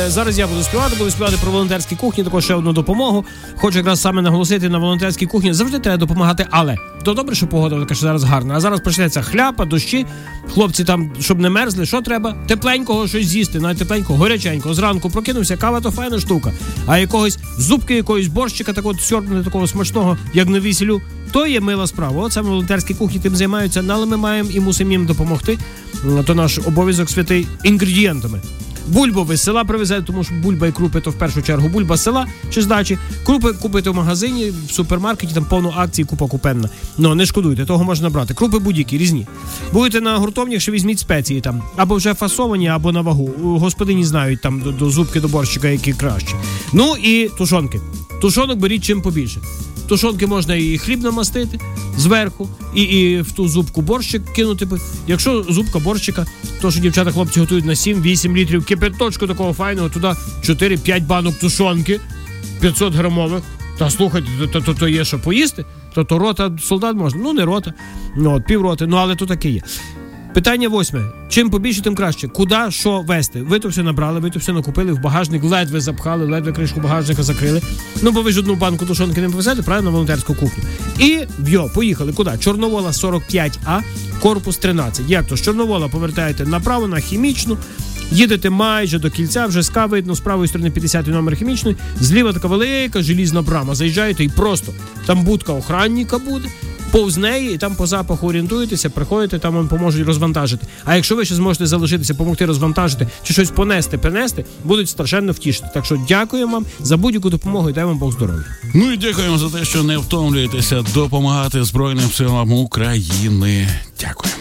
зараз я буду співати про волонтерські кухні, також ще одну допомогу. Хочу якраз саме наголосити на волонтерській кухні. Завжди треба допомагати, але то добре, що погода така, що зараз гарна. А зараз почнеться хляпа, дощі. Хлопці там, щоб не мерзли, що треба? Тепленького щось з'їсти, навіть тепленького, горяченького. Зранку прокинувся, кава то файна штука. А якогось зубки, якогось борщика, такого сьорбнути, такого смачного, як на весіллю, то є мила справа. От саме волонтерські кухні тим займаються, але ми маємо і мусимо їм допомогти. То наш обов'язок святий інгредієнтами. Бульбу ви з села привезете, тому що бульба і крупи то в першу чергу бульба з села чи з дачі. Крупи купите в магазині, в супермаркеті, там повно акцій, купа купенна. Ну, не шкодуйте, того можна брати. Крупи будь-які, різні. Будете на гуртовнях, ще візьміть спеції там. Або вже фасовані, або на вагу. Господині знають там до зубки, до борщика, які краще. Ну і тушонки. Тушонок беріть чим побільше. Тушонки можна і хліб намастити зверху, і в ту зубку борщик кинути. Якщо зубка борщика, то що дівчата, хлопці готують на 7-8 літрів кипяточку такого файного, туди 4-5 банок тушонки, 500 грамових. Та слухайте, то є що поїсти, то рота солдат можна. Ну, не рота, півроти, але то таке є. Питання 8. Чим побільше, тим краще. Куди, що вести? Ви то все набрали, ви то все накупили, в багажник ледве запхали, ледве кришку багажника закрили. Ну, бо ви ж одну банку тушонки не повезете, правильно, на волонтерську кухню. І, поїхали. Куди? Чорновола 45А, корпус 13. Як то? З Чорновола повертаєте направо на Хімічну, їдете майже до кільця, вже СКА видно, з правої сторони 50-й номер Хімічної, зліва така велика желізна брама. Заїжджаєте і просто, там будка охранника буде, повз неї, і там по запаху орієнтуєтеся, приходите, там вам поможуть розвантажити. А якщо ви ще зможете залишитися, допомогти розвантажити чи щось принести, будуть страшенно втішити. Так що дякуємо вам за будь-яку допомогу і дай вам Бог здоров'я. Ну і дякуємо за те, що не втомлюєтеся допомагати Збройним силам України. Дякую.